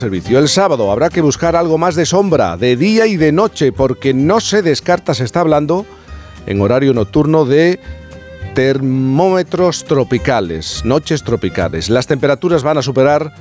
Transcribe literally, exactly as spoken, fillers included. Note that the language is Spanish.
servicio. El sábado habrá que buscar algo más de sombra, de día y de noche, porque no se descarta, se está hablando en horario nocturno de termómetros tropicales, noches tropicales. Las temperaturas van a superar